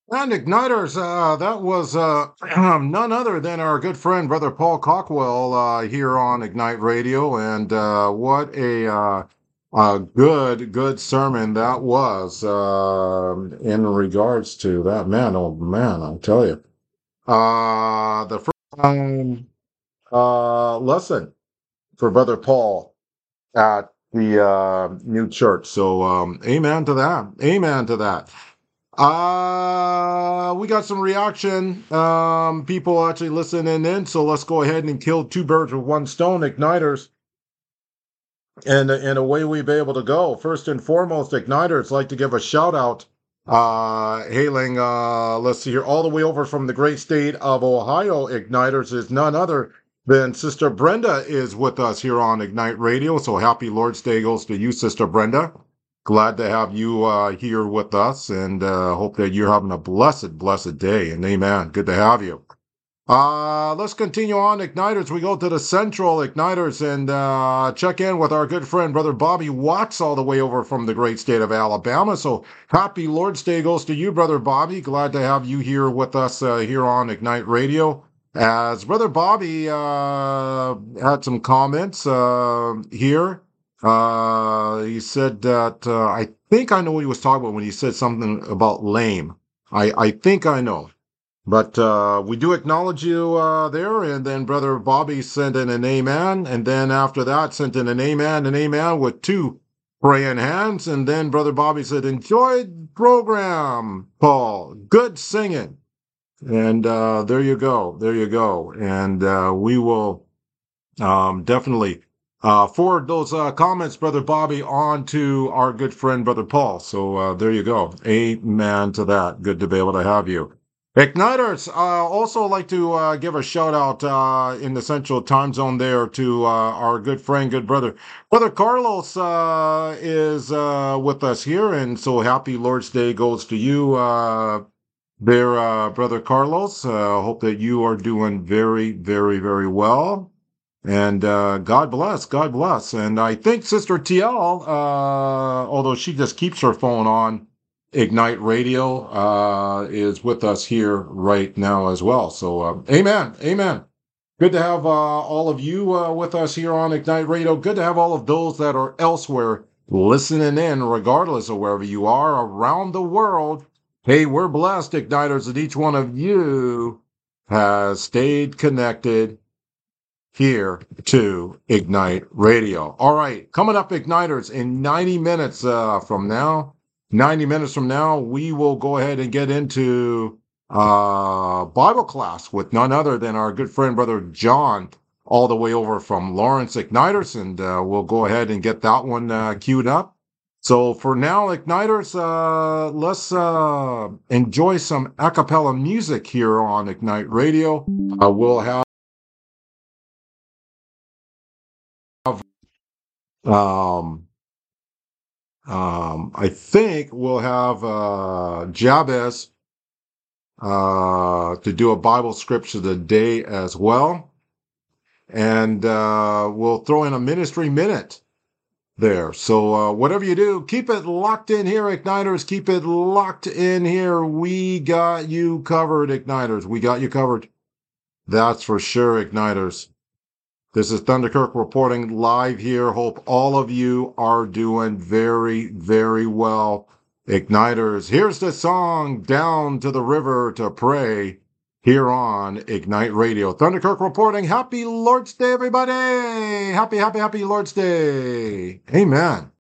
And Igniters, that was none other than our good friend, Brother Paul Cockwell, here on Ignite Radio. And what a good sermon that was in regards to that. Man, oh man, I'll tell you. The first time lesson for Brother Paul at the new church. So, amen to that. Amen to that. We got some reaction. People actually listening in, so let's go ahead and kill two birds with one stone, Igniters, and away we be able to go. First and foremost, Igniters, like to give a shout out, hailing, let's see here, all the way over from the great state of Ohio. Igniters is none other than Sister Brenda is with us here on Ignite Radio. So happy Lord's Day goes to you, Sister Brenda. Glad to have you here with us, and hope that you're having a blessed day. And amen. Good to have you. Let's continue on, Igniters. We go to the Central Igniters and check in with our good friend, Brother Bobby Watts, all the way over from the great state of Alabama. So happy Lord's Day goes to you, Brother Bobby. Glad to have you here with us here on Ignite Radio. As Brother Bobby had some comments here. He said that I think I know what he was talking about when he said something about lame. I think I know. But we do acknowledge you there. And then Brother Bobby sent in an amen. And then after that, sent in an amen with two praying hands. And then Brother Bobby said, enjoy the program, Paul. Good singing. And there you go. There you go. And we will definitely forward those comments, Brother Bobby, on to our good friend, Brother Paul. So there you go. Amen to that. Good to be able to have you. Igniters, also like to give a shout out in the Central Time Zone there to our good friend, good brother. Brother Carlos is with us here, and so happy Lord's Day goes to you there, Brother Carlos. Hope that you are doing very well. And God bless, God bless. And I think Sister TL, although she just keeps her phone on, Ignite Radio is with us here right now as well. So, amen, amen. Good to have all of you with us here on Ignite Radio. Good to have all of those that are elsewhere listening in, regardless of wherever you are around the world. Hey, we're blessed, Igniters, that each one of you has stayed connected here to Ignite Radio. All right, coming up, Igniters, in 90 minutes from now, 90 minutes from now, we will go ahead and get into Bible class with none other than our good friend, Brother John, all the way over from Lawrence Igniters, and we'll go ahead and get that one queued up. So for now, Igniters, let's enjoy some a cappella music here on Ignite Radio. We'll have Um, I think we'll have Jabez to do a Bible scripture today as well. And we'll throw in a ministry minute there. So whatever you do, keep it locked in here, Igniters. Keep it locked in here. We got you covered, Igniters. We got you covered. That's for sure, Igniters. This is Thunderkirk reporting live here. Hope all of you are doing very well. Igniters, here's the song, Down to the River to Pray, here on Ignite Radio. Thunderkirk reporting, happy Lord's Day, everybody. Happy Lord's Day. Amen.